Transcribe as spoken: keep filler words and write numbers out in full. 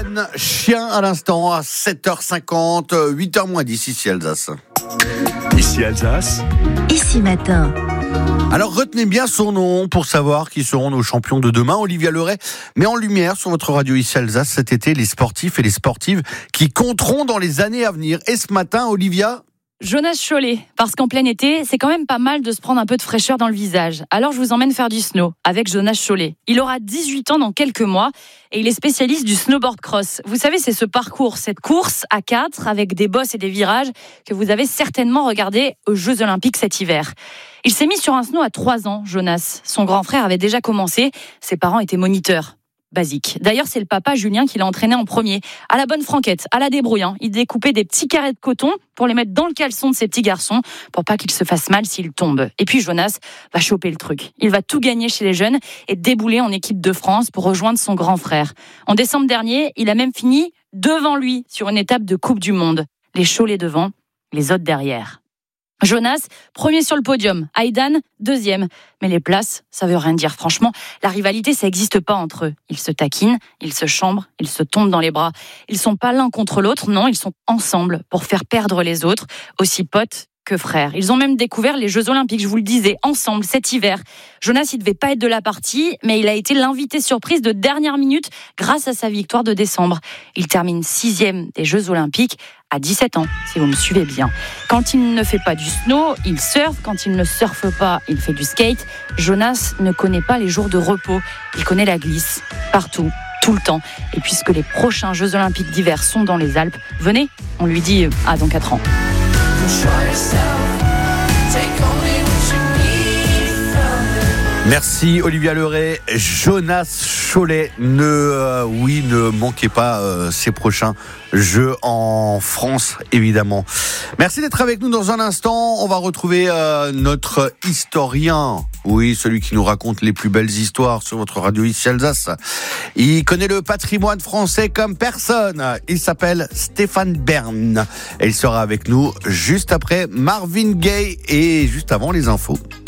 One, Chien à l'instant à sept heures cinquante, huit heures moins dix ici Alsace. Ici Alsace. Ici matin. Alors retenez bien son nom pour savoir qui seront nos champions de demain. Olivia Leray met en lumière sur votre radio ici Alsace cet été les sportifs et les sportives qui compteront dans les années à venir. Et ce matin, Olivia, Jonas Chollet, parce qu'en plein été, c'est quand même pas mal de se prendre un peu de fraîcheur dans le visage. Alors je vous emmène faire du snow avec Jonas Chollet. Il aura dix-huit ans dans quelques mois et il est spécialiste du snowboard cross. Vous savez, c'est ce parcours, cette course à quatre avec des bosses et des virages que vous avez certainement regardé aux Jeux Olympiques cet hiver. Il s'est mis sur un snow à trois ans, Jonas. Son grand frère avait déjà commencé, ses parents étaient moniteurs. Basique. D'ailleurs, c'est le papa Julien qui l'a entraîné en premier. À la bonne franquette, à la débrouille. Hein. Il découpait des petits carrés de coton pour les mettre dans le caleçon de ses petits garçons pour pas qu'ils se fassent mal s'ils tombent. Et puis Jonas va choper le truc. Il va tout gagner chez les jeunes et débouler en équipe de France pour rejoindre son grand frère. En décembre dernier, il a même fini devant lui sur une étape de Coupe du Monde. Les Cholet devant, les autres derrière. Jonas, premier sur le podium. Aidan, deuxième. Mais les places, ça veut rien dire. Franchement, la rivalité, ça n'existe pas entre eux. Ils se taquinent, ils se chambrent, ils se tombent dans les bras. Ils sont pas l'un contre l'autre, non, ils sont ensemble pour faire perdre les autres, aussi potes que frères. Ils ont même découvert les Jeux Olympiques, je vous le disais, ensemble cet hiver. Jonas, il devait pas être de la partie, mais il a été l'invité surprise de dernière minute grâce à sa victoire de décembre. Il termine sixième des Jeux Olympiques à dix-sept ans, si vous me suivez bien. Quand il ne fait pas du snow, il surfe. Quand il ne surfe pas, il fait du skate. Jonas ne connaît pas les jours de repos. Il connaît la glisse, partout, tout le temps. Et puisque les prochains Jeux Olympiques d'hiver sont dans les Alpes, venez, on lui dit ah, dans quatre ans. merci Olivia Leray. Jonas Chollet, ne, euh, oui, ne manquez pas euh, ces prochains Jeux en France, évidemment. Merci d'être avec nous dans un instant. On va retrouver euh, notre historien. Oui, celui qui nous raconte les plus belles histoires sur votre radio ici Alsace. Il connaît le patrimoine français comme personne. Il s'appelle Stéphane Bern. Et il sera avec nous juste après Marvin Gaye et juste avant les infos.